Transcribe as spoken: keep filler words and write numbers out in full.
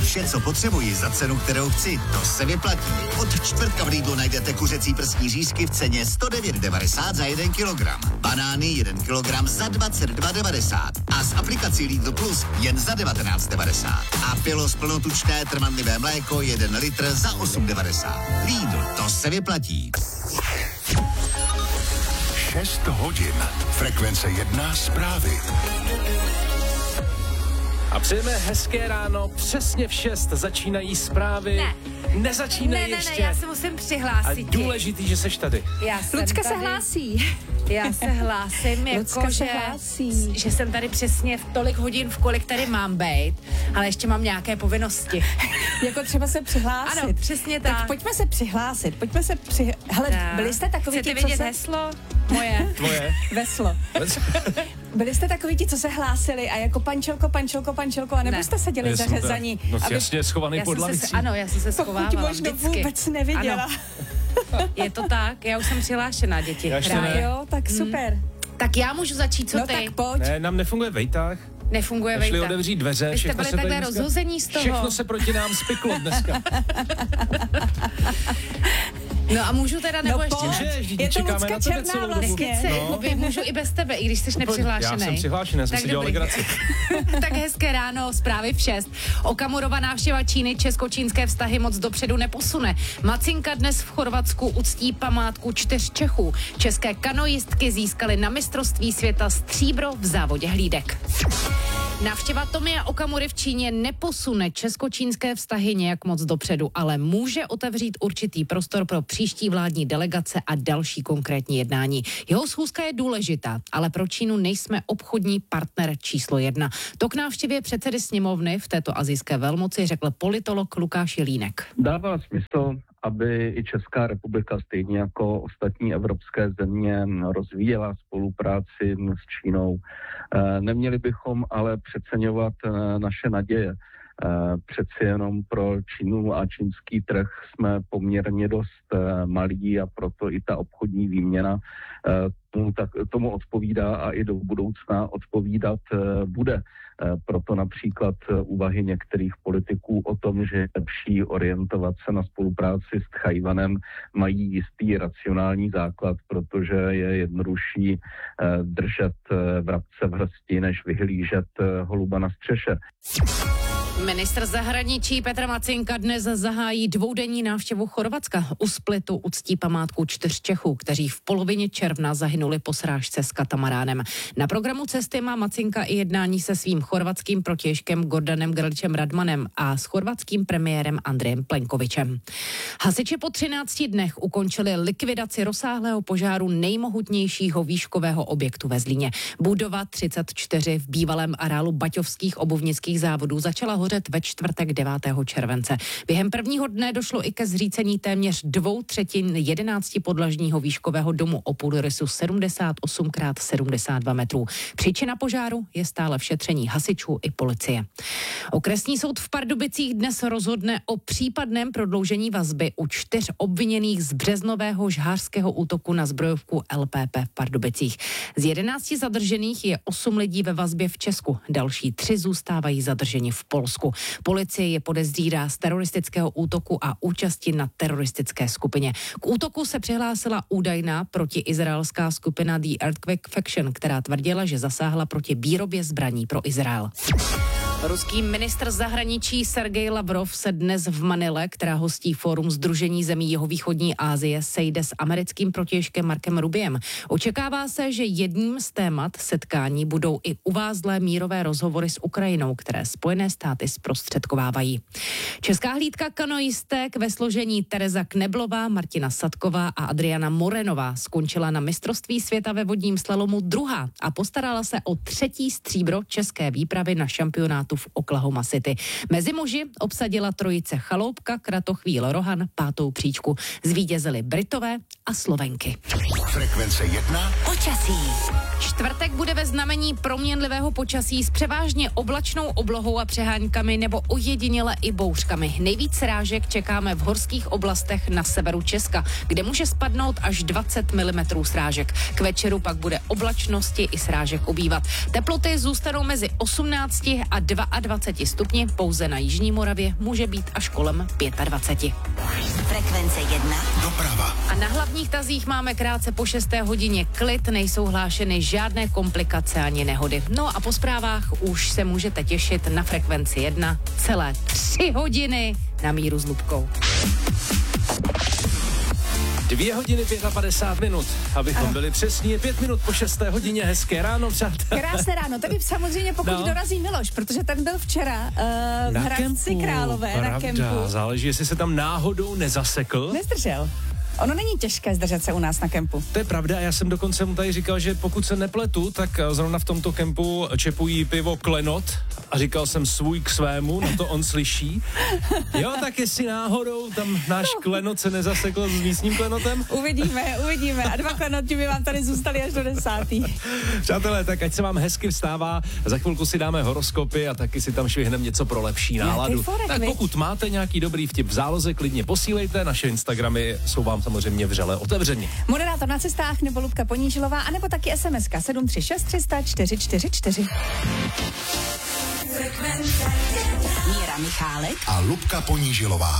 Vše, co potřebuji za cenu, kterou chci, to se vyplatí. Od čtvrtka v Lidlu najdete kuřecí prsní řízky v ceně sto devět devadesát za jeden kilogram. Banány jeden kilogram za dvacet dva devadesát. A s aplikací Lidl Plus jen za devatenáct devadesát. A Pilos plnotučné trvanlivé mléko jeden litr za osm devadesát. Lidl, to se vyplatí. šest hodin. Frekvence jedna zprávy. A přejeme hezké ráno, přesně v šest začínají zprávy. Ne. Nezačínají ne, ne, ještě. Ne, ne, já se musím přihlásit. A důležitý, že seš tady. Já jsem Lucka tady, se hlásí. Já se hlásím, jako Lucka že, se hlásí. že jsem tady přesně v tolik hodin, v kolik tady mám být, ale ještě mám nějaké povinnosti. Jako třeba se přihlásit. Ano, přesně tak. Tak pojďme se přihlásit, pojďme se při... Hele, Tak. byli jste takový Chcete ti, co vědět se... heslo? Moje. Tvoje. Veslo. Byli jste takový ti, co se hlásili a jako pančelko, pančelko, pančelko, anebo Ne. jste seděli za, Jsem za ní? No aby- jasně schovaný Já pod jsem se, lavicí. ano, já jsem se Pokud schovávala možno vždycky. vůbec neviděla. Ano. Je to tak, já už jsem přihlášená, děti. Já ještě Hraje. ne. Jo, tak super. Tak já můžu začít, co No ty? tak pojď. Ne, nám nefunguje vejtah. Nefunguje Nešli vejta. otevřít dveře, Vy jste všechno byli se tady takhle dneska... rozhození z toho. Všechno se proti nám spiklo dneska. No a můžu teda, nebo No ještě pojď. ne? Můžeš, vždyť Je to čekáme Lucka na tebe Černá celou dobu. vlastně. Keci, No. no. Můžu i bez tebe, i když jsi nepřihlášený. Já jsem přihlášený, já jsem Tak si dělal dobrý. legraci. Tak hezké ráno, zprávy v šest. Okamurova návštěva Číny česko-čínské vztahy moc dopředu neposune. Macinka dnes v Chorvatsku uctí památku čtyř Čechů. České kanoistky získaly na mistrovství světa stříbro v závodě hlídek. Návštěva Tomia Okamury v Číně neposune česko-čínské vztahy nějak moc dopředu, ale může otevřít určitý prostor pro příští vládní delegace a další konkrétní jednání. Jeho schůzka je důležitá, ale pro Čínu nejsme obchodní partner číslo jedna. To k návštěvě předsedy sněmovny v této asijské velmoci řekl politolog Lukáš Jelínek. Dává smysl, aby i Česká republika, stejně jako ostatní evropské země, rozvíjela spolupráci s Čínou. Neměli bychom ale přeceňovat naše naděje. Přeci jenom pro Čínu a čínský trh jsme poměrně dost malí a proto i ta obchodní výměna tomu, tak, tomu odpovídá a i do budoucna odpovídat bude. Proto například úvahy některých politiků o tom, že je lepší orientovat se na spolupráci s Tchajwanem, mají jistý racionální základ, protože je jednodušší držet vrabce v hrsti, než vyhlížet holuba na střeše. Ministr zahraničí Petr Macinka dnes zahájí dvoudenní návštěvu Chorvatska. U Splitu uctí památku čtyř Čechů, kteří v polovině června zahynuli po srážce s katamaránem. Na programu cesty má Macinka i jednání se svým chorvatským protějškem Gordanem Grličem Radmanem a s chorvatským premiérem Andrejem Plenkovičem. Hasiči po třinácti dnech ukončili likvidaci rozsáhlého požáru nejmohutnějšího výškového objektu ve Zlíně. Budova třicet čtyři v bývalém areálu Baťovských obuvnických závodů začala hořet ve čtvrtek devátého července. Během prvního dne došlo i ke zřícení téměř dvou třetin jedenáctipodlažního výškového domu o půdorysu sedmdesát osm krát sedmdesát dva metrů. Příčina požáru je stále v šetření hasičů i policie. Okresní soud v Pardubicích dnes rozhodne o případném prodloužení vazby u čtyř obviněných z březnového žhářského útoku na zbrojovku L P P v Pardubicích. Z jedenácti zadržených je osm lidí ve vazbě v Česku, další tři zůstávají zadrženi v Polsku. Policie je podezírá z teroristického útoku a účasti na teroristické skupině. K útoku se přihlásila údajná protiizraelská skupina The Earthquake Faction, která tvrdila, že zasáhla proti výrobě zbraní pro Izrael. Ruský ministr zahraničí Sergej Lavrov se dnes v Manile, která hostí fórum Sdružení zemí jihovýchodní Asie, sejde s americkým protějškem Markem Rubiem. Očekává se, že jedním z témat setkání budou i uvázlé mírové rozhovory s Ukrajinou, které Spojené státy zprostředkovávají. Česká hlídka kanoistek ve složení Tereza Kneblová, Martina Sadková a Adriana Morenová skončila na mistrovství světa ve vodním slalomu druhá a postarala se o třetí stříbro české výpravy na šampionátu v Oklahoma City. Mezi muži obsadila trojice Chaloupka, Kratochvíl, Rohan pátou příčku. Zvítězili Britové a Slovenky. Frekvence jedna. Počasí. Čtvrtek bude ve znamení proměnlivého počasí s převážně oblačnou oblohou a přeháňkami nebo ojediněle i bouřkami. Nejvíc srážek čekáme v horských oblastech na severu Česka, kde může spadnout až dvacet milimetrů srážek. K večeru pak bude oblačnosti i srážek ubývat. Teploty zůstanou mezi osmnácti a dvacet dva stupni, pouze na jižní Moravě může být až kolem dvacet pět. Frekvence jedna. Doprava. A na hlavních tazích máme krátce po šesté hodině klid, nejsou hlášeny žádné komplikace ani nehody. No a po zprávách už se můžete těšit na Frekvenci jedna celé tři hodiny na míru s Lubkou. Dvě hodiny padesát pět minut, abychom ano. byli přesní. Pět minut po šesté hodině, hezké ráno, přátelé. Krásné ráno, tady samozřejmě pokud no. dorazí Miloš, protože ten byl včera uh, v na Hradci kempu, Králové, pravda. na kempu. Záleží, jestli se tam náhodou nezasekl. Nezdržel. Ono není těžké zdržet se u nás na kempu. To je pravda, já jsem dokonce mu tady říkal, že pokud se nepletu, tak zrovna v tomto kempu čepují pivo Klenot a říkal jsem svůj k svému, no to on slyší. Jo, tak jestli náhodou tam náš Klenot se nezasekl s místním Klenotem. Uvidíme, uvidíme a dva Klenoti by vám tady zůstali až do desátý. Přátelé, tak ať se vám hezky vstává, za chvilku si dáme horoskopy a taky si tam švihneme něco pro lepší náladu. Forek, tak pokud máte nějaký dobrý vtip v záloze, klidně posílejte, naše Instagramy jsou vám samozřejmě vřele otevření. Moderátor na cestách nebo Lubka Ponížilová, anebo taky es em eska sedm tři šest tři sta čtyři čtyři čtyři. Míra Michálek A Lubka Ponížilová.